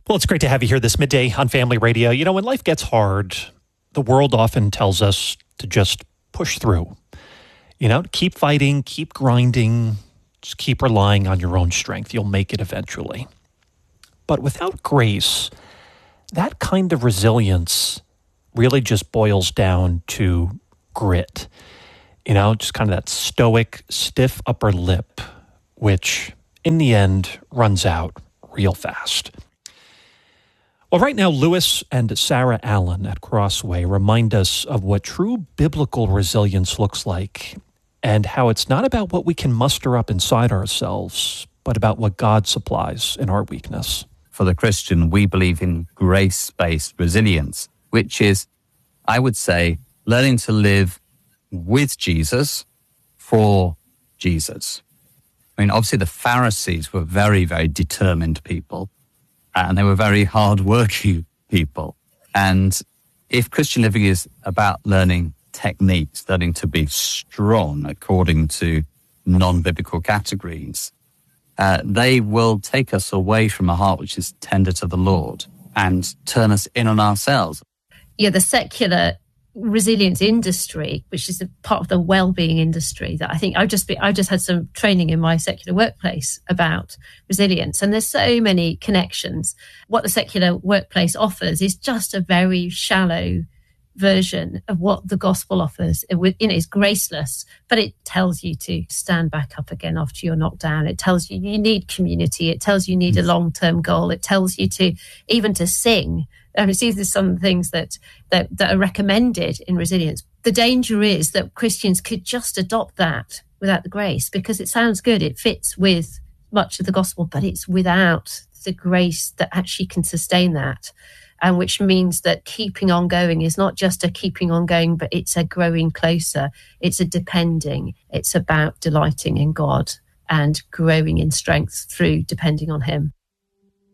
Well, it's great to have you here this midday on Family Radio. You know, when life gets hard, the world often tells us to just push through. You know, keep fighting, keep grinding, just keep relying on your own strength. You'll make it eventually. But without grace, that kind of resilience really just boils down to grit. You know, just kind of that stoic, stiff upper lip, which in the end runs out real fast. Well, right now, Lewis and Sarah Allen at Crossway remind us of what true biblical resilience looks like and how it's not about what we can muster up inside ourselves, but about what God supplies in our weakness. For the Christian, we believe in grace-based resilience, which is, I would say, learning to live with Jesus for Jesus. I mean, obviously the Pharisees were very, very determined people. And they were very hard-working people. And if Christian living is about learning techniques, learning to be strong according to non-biblical categories, they will take us away from a heart which is tender to the Lord and turn us in on ourselves. Yeah, the secular resilience industry, which is a part of the well-being industry, that I think I just had some training in my secular workplace about resilience, and there's so many connections. What the secular workplace offers is just a very shallow version of what the gospel offers. It's graceless, but it tells you to stand back up again after you're knocked down. It tells you you need community. It tells you need a long-term goal. It tells you to even to sing. These are some things that are recommended in resilience. The danger is that Christians could just adopt that without the grace, because it sounds good. It fits with much of the gospel, but it's without the grace that actually can sustain that. And which means that keeping on going is not just a keeping on going, but it's a growing closer. It's a depending. It's about delighting in God and growing in strength through depending on Him.